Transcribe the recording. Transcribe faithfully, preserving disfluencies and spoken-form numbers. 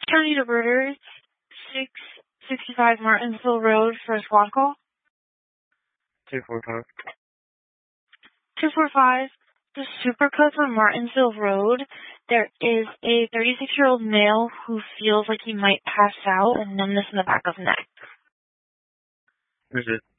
County Diverters, six sixty-five Martinsville Road for a squad call. two forty-five. two forty-five, the Supercuts on Martinsville Road. There is a thirty-six-year-old male who feels like he might pass out and numbness in the back of the neck. Who's it?